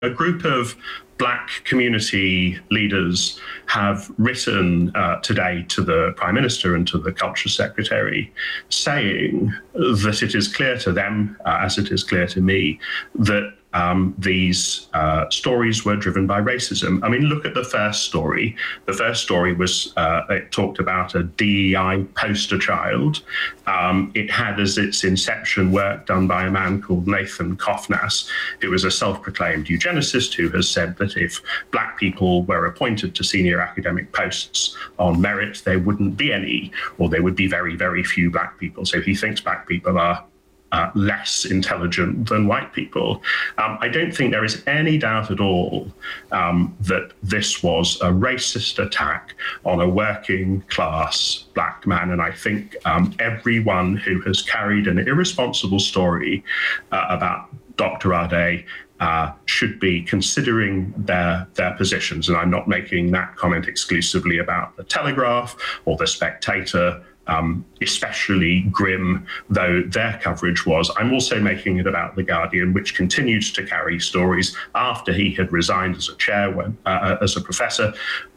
a group of Black community leaders have written today to the Prime Minister and to the Culture Secretary, saying that it is clear to them, as it is clear to me, that these stories were driven by racism. I mean, look at the first story. The first story was, it talked about a DEI poster child. It had as its inception work done by a man called Nathan Kofnas, who was a self-proclaimed eugenicist who has said that if Black people were appointed to senior academic posts on merit, there wouldn't be any, or there would be very, very few Black people. So he thinks Black people are less intelligent than white people. I don't think there is any doubt at all that this was a racist attack on a working class Black man. And I think everyone who has carried an irresponsible story about Dr. Ade should be considering their positions. And I'm not making that comment exclusively about the Telegraph or the Spectator, especially grim though their coverage was. I'm also making it about The Guardian, which continued to carry stories after he had resigned as a chair, as a professor,